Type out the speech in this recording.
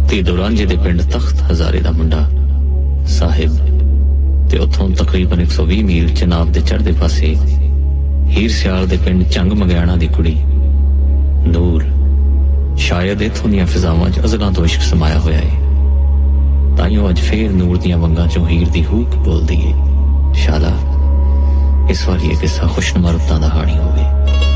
ਧੀਦੋ ਰਾਂਝੇ ਦੇ ਪਿੰਡ ਤਖਤ ਹਜ਼ਾਰੇ ਦਾ ਮੁੰਡਾ ਸਾਹਿਬ ਤੇ ਉੱਥੋਂ ਤਕਰੀਬਨ 120 ਮੀਲ ਚਨਾਬ ਦੇ ਚੜ੍ਹਦੇ ਪਾਸੇ ਹੀਰ ਸਿਆਲ ਦੇ ਪਿੰਡ ਚੰਗ ਮਗਿਆਣਾ ਦੀ ਕੁੜੀ ਨੂਰ। ਸ਼ਾਇਦ ਇੱਥੋਂ ਦੀਆਂ ਫਿਜ਼ਾਵਾਂ 'ਚ ਅਜ਼ਲਾਂ ਤੋਂ ਇਸ਼ਕ ਸਮਾਇਆ ਹੋਇਆ ਏ, ਤਾਈਓ ਅੱਜ ਫੇਰ ਨੂਰ ਦੀਆਂ ਵੰਗਾਂ 'ਚੋਂ ਹੀਰ ਦੀ ਹੂਕ ਬੋਲਦੀ ਏ। ਸ਼ਾਲਾ ਇਸ ਵਾਰੀ ਇਹ ਕਿੱਸਾ ਖੁਸ਼ਨੁਮਾ ਰੁੱਤਾਂ ਦਾ ਹਾਣੀ ਹੋਵੇ।